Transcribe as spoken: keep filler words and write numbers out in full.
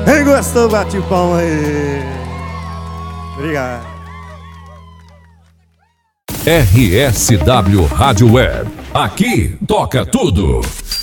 Quem gostou, bate o pão aí. Obrigado. R S W Rádio Web. Aqui toca tudo.